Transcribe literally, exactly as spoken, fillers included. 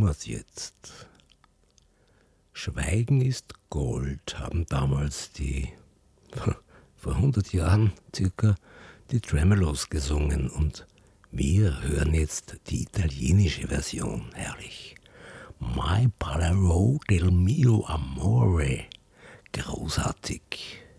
wir's jetzt. Schweigen ist Gold, haben damals die, vor hundert Jahren circa, die Tremelos gesungen und wir hören jetzt die italienische Version, herrlich. My Palero del mio amore, großartig.